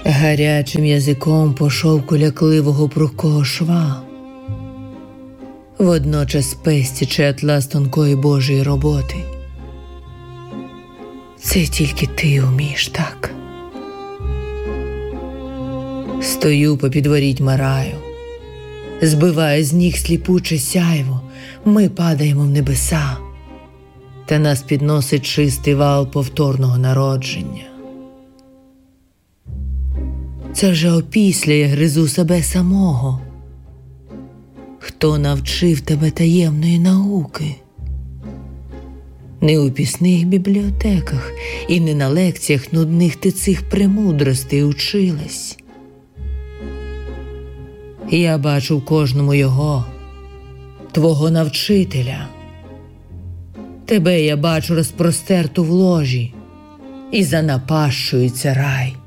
Гарячим язиком по шовку лякливого прухкого шва, водночас пестячи атлас тонкої Божої роботи. Це тільки ти вмієш так. Стою попід ворітьма раю, збиває з ніг сліпуче сяйво, ми падаємо в небеса, та нас підносить чистий вал повторного народження. Це вже опісля я гризу себе самого. Хто навчив тебе таємної науки? Не у пісних бібліотеках і не на лекціях нудних ти цих премудростей училась. Я бачу в кожному його, твого навчителя. Тебе я бачу розпростерту в ложі, і занапащується рай.